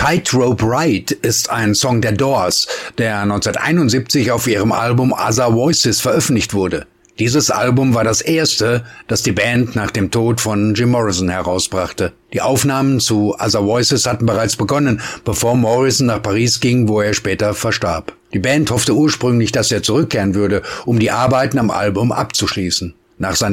Tightrope Ride ist ein Song der Doors, der 1971 auf ihrem Album Other Voices veröffentlicht wurde. Dieses Album war das erste, das die Band nach dem Tod von Jim Morrison herausbrachte. Die Aufnahmen zu Other Voices hatten bereits begonnen, bevor Morrison nach Paris ging, wo er später verstarb. Die Band hoffte ursprünglich, dass er zurückkehren würde, um die Arbeiten am Album abzuschließen. Nach seinem